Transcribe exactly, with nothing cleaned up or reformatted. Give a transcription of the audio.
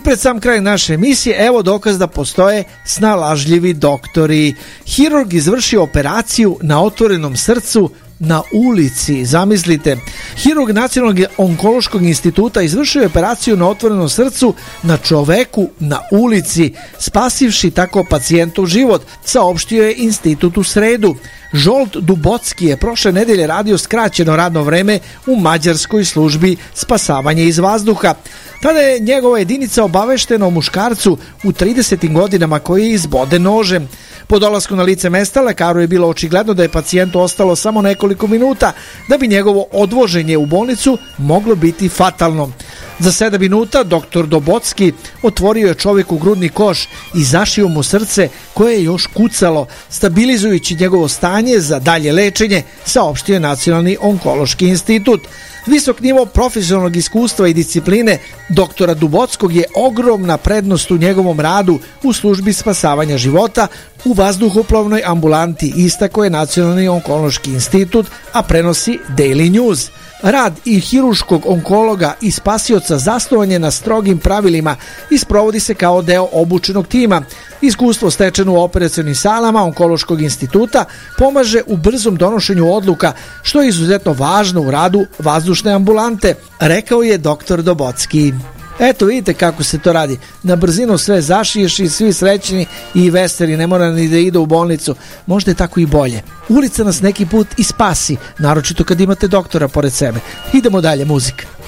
pred sam kraj naše emisije, evo dokaz da postoje snalažljivi doktori. Hirurg izvršio operaciju na otvorenom srcu na ulici, zamislite. Hirurg Nacionalnog onkološkog instituta izvršio je operaciju na otvorenom srcu na čoveku na ulici, spasivši tako pacijentov život, saopštio je institut u sredu. Žolt Dubocki je prošle nedelje radio skraćeno radno vreme u mađarskoj službi spasavanja iz vazduha. Tada je njegova jedinica obaveštena o muškarcu u tridesetim godinama koji je izboden nožem. Po dolasku na lice mesta lekaru je bilo očigledno da je pacijentu ostalo samo nekoliko minuta da bi njegovo odvoženje u bolnicu moglo biti fatalno. Za sedam minuta doktor Dubocki otvorio je čovjeku grudni koš i zašio mu srce koje je još kucalo, stabilizujući njegovo stanje za dalje lečenje, saopštio je Nacionalni onkološki institut. Visok nivo profesionalnog iskustva i discipline doktora Dubockog je ogromna prednost u njegovom radu u službi spasavanja života u vazduhoplovnoj ambulanti, istakao je Nacionalni onkološki institut, a prenosi Daily News. Rad i hiruškog onkologa i spasioca zasnovan je na strogim pravilima i sprovodi se kao deo obučenog tima. Iskustvo stečeno u operacionim salama onkološkog instituta pomaže u brzom donošenju odluka, što je izuzetno važno u radu vazdušne ambulante, rekao je doktor Dubocki. Eto, vidite kako se to radi. Na brzinu sve zašiješ i svi srećni i veseli, ne mora ni da ide u bolnicu. Možda je tako i bolje. Ulica nas neki put i spasi, naročito kad imate doktora pored sebe. Idemo dalje, muzika.